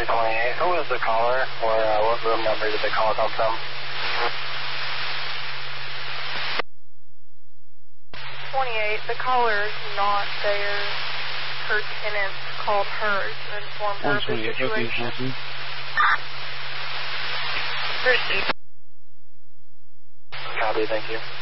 328. Who was the caller, or what room number did the call come from? 28. The caller is not there. Her tenants called her to inform her of the situation. Copy, thank you.